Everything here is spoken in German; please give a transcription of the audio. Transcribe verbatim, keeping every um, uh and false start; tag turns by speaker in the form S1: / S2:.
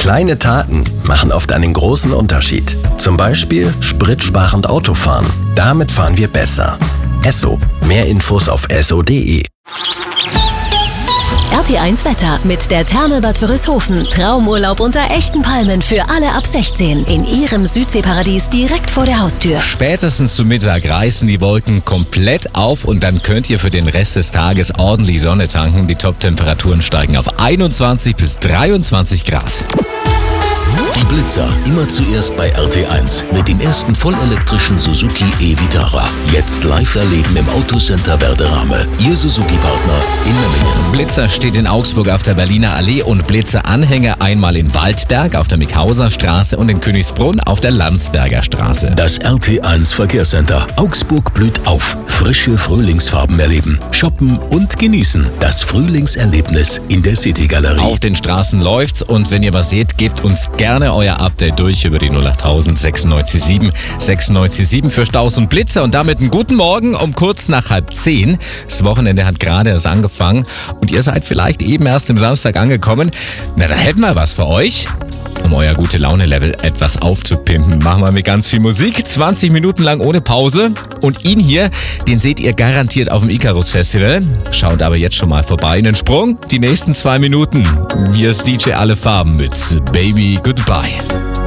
S1: Kleine Taten machen oft einen großen Unterschied. Zum Beispiel spritsparend Autofahren. Damit fahren wir besser. Esso. Mehr Infos auf esso punkt de.
S2: R T eins Wetter mit der Therme Bad Wörishofen. Traumurlaub unter echten Palmen für alle ab sechzehn. In ihrem Südseeparadies direkt vor der Haustür.
S3: Spätestens zum Mittag reißen die Wolken komplett auf und dann könnt ihr für den Rest des Tages ordentlich Sonne tanken. Die Top-Temperaturen steigen auf einundzwanzig bis dreiundzwanzig Grad.
S4: Die Blitzer immer zuerst bei R T eins mit dem ersten vollelektrischen Suzuki e-Vitara. Jetzt live erleben im Autocenter Werderame. Ihr Suzuki-Partner in Memmingen.
S3: Blitzer steht in Augsburg auf der Berliner Allee und Blitzer-Anhänger einmal in Waldberg auf der Mickhauser Straße und in Königsbrunn auf der Landsberger Straße.
S4: Das R T eins Verkehrscenter. Augsburg blüht auf. Frische Frühlingsfarben erleben, shoppen und genießen. Das Frühlingserlebnis in der City-Galerie.
S3: Auf den Straßen läuft's und wenn ihr was seht, gebt uns gerne euer Update durch über die null acht null null neun sechs sieben sechs neun sieben für Staus und Blitzer und damit einen guten Morgen um kurz nach halb zehn. Das Wochenende hat gerade erst angefangen und ihr seid vielleicht eben erst am Samstag angekommen. Na, dann hätten wir was für euch. Um euer Gute-Laune-Level etwas aufzupimpen, machen wir mit ganz viel Musik, zwanzig Minuten lang ohne Pause. Und ihn hier, den seht ihr garantiert auf dem Icarus-Festival. Schaut aber jetzt schon mal vorbei. Einen Sprung, die nächsten zwei Minuten. Hier ist D J Alle Farben mit Baby Goodbye.